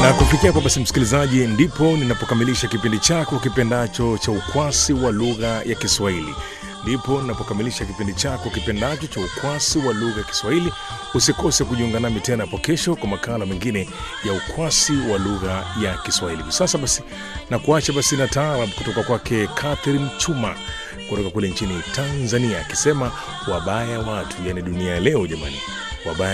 Na kufikia kwa basi msikilizaji, ndipo ninapokamilisha kipindi chako kipendacho cha ukwasi wa lugha ya Kiswahili. Ndipo ninapokamilisha kipindi chako kipendacho cha ukwasi wa lugha ya Kiswahili. Usikose kujiunga nami tena hapo kesho kwa makala mengine ya ukwasi wa lugha ya Kiswahili. Sasa basi na kuacha basi na taarab kutoka kwake Catherine Chuma kutoka kule nchini Tanzania akisema wabaya watu, yani dunia leo jamani. Wabaya